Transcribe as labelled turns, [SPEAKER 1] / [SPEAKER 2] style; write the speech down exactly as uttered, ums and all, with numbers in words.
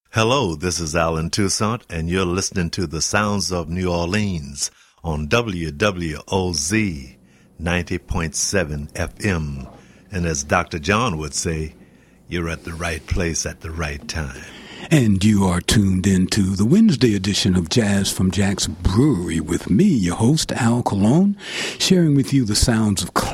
[SPEAKER 1] Hello, this is Alan Toussaint, and you're listening to the Sounds of New Orleans on W W O Z ninety point seven F M. And as Doctor John would say, you're at the right place at the right time.
[SPEAKER 2] And you are tuned into the Wednesday edition of Jazz from Jack's Brewery with me, your host, Al Colon, sharing with you the sounds of